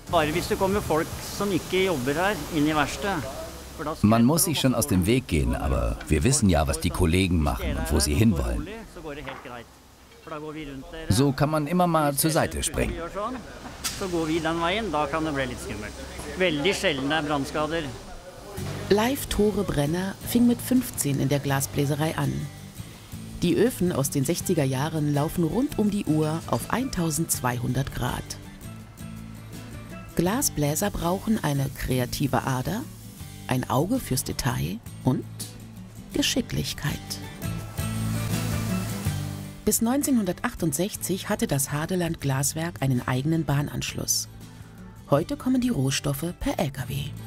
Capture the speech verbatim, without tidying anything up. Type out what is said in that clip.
Man muss sich schon aus dem Weg gehen, aber wir wissen ja, was die Kollegen machen und wo sie hinwollen. So kann man immer mal zur Seite springen. Leif Tore Brenner fing mit fünfzehn in der Glasbläserei an. Die Öfen aus den sechziger Jahren laufen rund um die Uhr auf eintausendzweihundert Grad. Glasbläser brauchen eine kreative Ader, ein Auge fürs Detail und Geschicklichkeit. Bis neunzehnhundertachtundsechzig hatte das Hadeland Glaswerk einen eigenen Bahnanschluss. Heute kommen die Rohstoffe per L K W.